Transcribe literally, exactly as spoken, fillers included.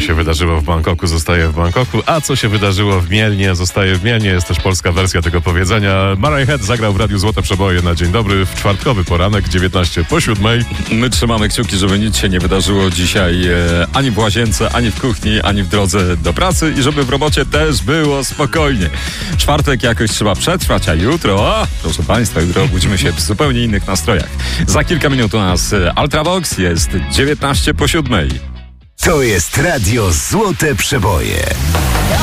się wydarzyło w Bangkoku, zostaje w Bangkoku, a co się wydarzyło w Mielnie, zostaje w Mielnie. Jest też polska wersja tego powiedzenia. Mariah Head zagrał w Radiu Złote Przeboje na dzień dobry w czwartkowy poranek, dziewiętnaście po siódmej. My trzymamy kciuki, żeby nic się nie wydarzyło dzisiaj e, ani w łazience, ani w kuchni, ani w drodze do pracy i żeby w robocie też było spokojnie. Czwartek jakoś trzeba przetrwać, a jutro, o, proszę Państwa, jutro obudzimy się w zupełnie innych nastrojach. Za kilka minut u nas Ultravox, jest dziewiętnaście po siódmej. To jest Radio Złote Przeboje.